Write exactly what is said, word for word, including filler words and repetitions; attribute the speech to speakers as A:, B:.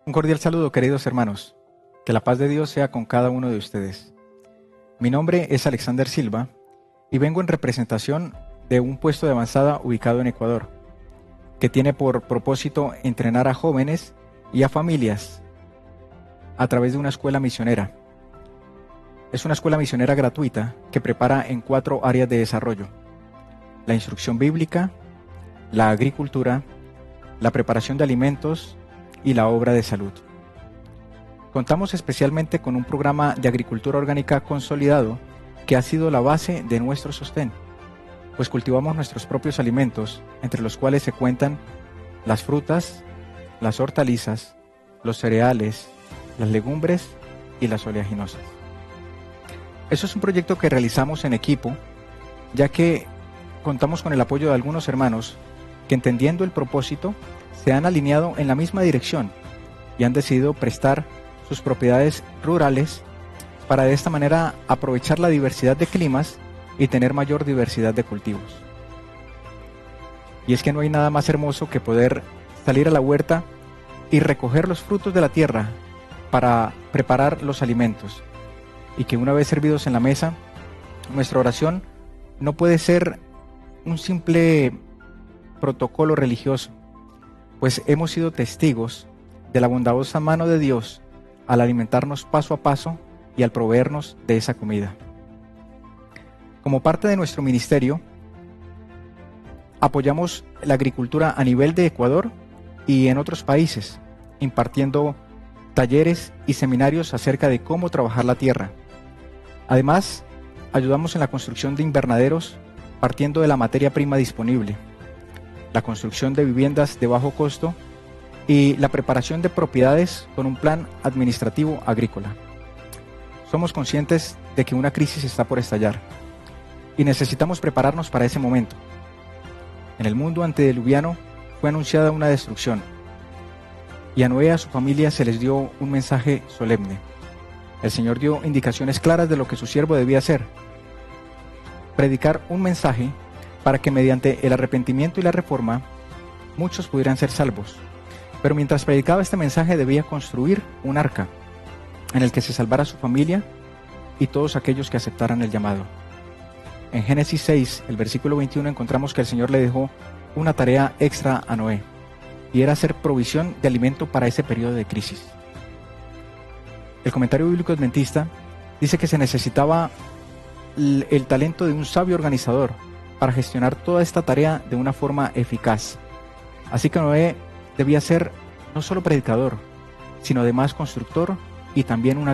A: Un cordial saludo, queridos hermanos. Que la paz de Dios sea con cada uno de ustedes. Mi nombre es Alexander Silva y vengo en representación de un puesto de avanzada ubicado en Ecuador, que tiene por propósito entrenar a jóvenes y a familias a través de una escuela misionera. Es una escuela misionera gratuita que prepara en cuatro áreas de desarrollo: la instrucción bíblica, la agricultura, la preparación de alimentos y la obra de salud. Contamos especialmente con un programa de agricultura orgánica consolidado que ha sido la base de nuestro sostén, pues cultivamos nuestros propios alimentos, entre los cuales se cuentan las frutas, las hortalizas, los cereales, las legumbres y las oleaginosas. Eso es un proyecto que realizamos en equipo, ya que contamos con el apoyo de algunos hermanos que, entendiendo el propósito, se han alineado en la misma dirección y han decidido prestar sus propiedades rurales para de esta manera aprovechar la diversidad de climas y tener mayor diversidad de cultivos. Y es que no hay nada más hermoso que poder salir a la huerta y recoger los frutos de la tierra para preparar los alimentos, y que una vez servidos en la mesa, nuestra oración no puede ser un simple protocolo religioso, pues hemos sido testigos de la bondadosa mano de Dios al alimentarnos paso a paso y al proveernos de esa comida. Como parte de nuestro ministerio, apoyamos la agricultura a nivel de Ecuador y en otros países, impartiendo talleres y seminarios acerca de cómo trabajar la tierra. Además, ayudamos en la construcción de invernaderos partiendo de la materia prima disponible, la construcción de viviendas de bajo costo y la preparación de propiedades con un plan administrativo agrícola. Somos conscientes de que una crisis está por estallar y necesitamos prepararnos para ese momento. En el mundo antediluviano fue anunciada una destrucción, y a Noé y a su familia se les dio un mensaje solemne. El Señor dio indicaciones claras de lo que su siervo debía hacer: predicar un mensaje para que mediante el arrepentimiento y la reforma muchos pudieran ser salvos. Pero mientras predicaba este mensaje debía construir un arca en el que se salvara su familia y todos aquellos que aceptaran el llamado. En Génesis seis, el versículo veintiuno, encontramos que el Señor le dejó una tarea extra a Noé, y era hacer provisión de alimento para ese periodo de crisis. El comentario bíblico adventista dice que se necesitaba el, el talento de un sabio organizador para gestionar toda esta tarea de una forma eficaz. Así que Noé debía ser no solo predicador, sino además constructor y también un